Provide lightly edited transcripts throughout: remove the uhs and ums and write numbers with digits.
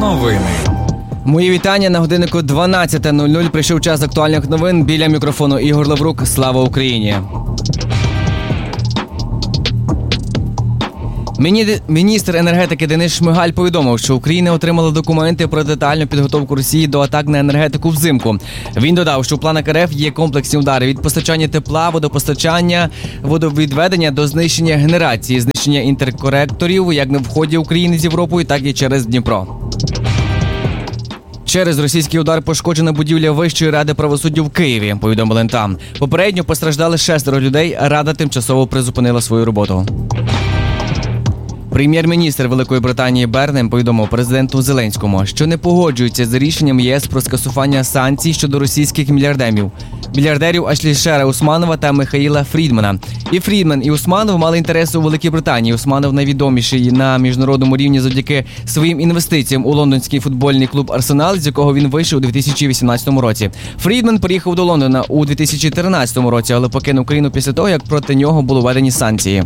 Новини. Мої вітання. На годиннику 12:00 прийшов час актуальних новин. Біля мікрофону Ігор Лаврук. Слава Україні! Міністр енергетики Денис Шмигаль повідомив, що Україна отримала документи про детальну підготовку Росії до атак на енергетику взимку. Він додав, що в планах РФ є комплексні удари від постачання тепла, водопостачання, водовідведення до знищення генерації, знищення інтерконекторів як на вході України з Європою, так і через Дніпро. Через російський удар пошкоджена будівля Вищої ради правосуддя в Києві, повідомили там. Попередньо постраждали 6 людей, рада тимчасово призупинила свою роботу. Прем'єр-міністр Великої Британії Бернем повідомив президенту Зеленському, що не погоджується з рішенням ЄС про скасування санкцій щодо російських мільярдерів Ашлішера Усманова та Михаїла Фрідмана. І Фрідман, і Усманов мали інтереси у Великій Британії. Усманов найвідоміший на міжнародному рівні завдяки своїм інвестиціям у лондонський футбольний клуб «Арсенал», з якого він вийшов у 2018 році. Фрідман приїхав до Лондона у 2013 році, але покинув країну після того, як проти нього були введені санкції.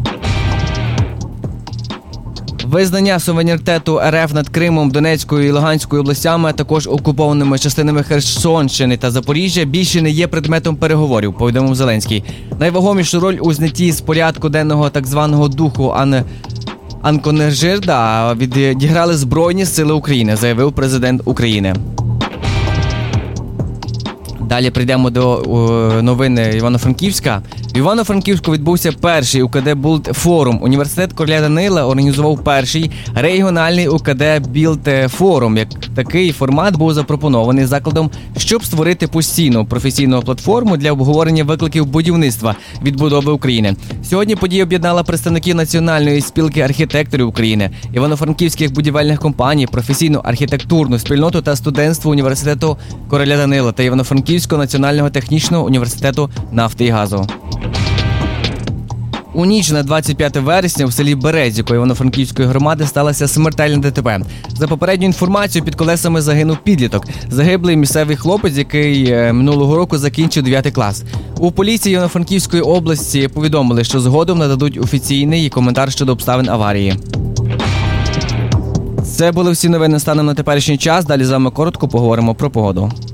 Визнання суверенітету РФ над Кримом, Донецькою і Луганською областями, а також окупованими частинами Херсонщини та Запоріжжя більше не є предметом переговорів, повідомив Зеленський. Найвагомішу роль у знятті з порядку денного так званого духу Анконежирда відіграли Збройні сили України, заявив президент України. Далі прийдемо до новин Івано-Франківська. В Івано-Франківську відбувся перший УКД Білд-форум. Університет короля Данила організував перший регіональний УКД Білд-форум. Як такий формат був запропонований закладом, щоб створити постійну професійну платформу для обговорення викликів будівництва відбудови України. Сьогодні подія об'єднала представників Національної спілки архітекторів України, івано-франківських будівельних компаній, професійну архітектурну спільноту та студентство університету короля Данила та Івано-Франківського національного технічного університету нафти і газу. У ніч на 25 вересня в селі Березіко Івано-Франківської громади сталося смертельне ДТП. За попередньою інформацією, під колесами загинув підліток. Загиблий місцевий хлопець, який минулого року закінчив 9 клас. У поліції Івано-Франківської області повідомили, що згодом нададуть офіційний коментар щодо обставин аварії. Це були всі новини станом на теперішній час. Далі з вами коротко поговоримо про погоду.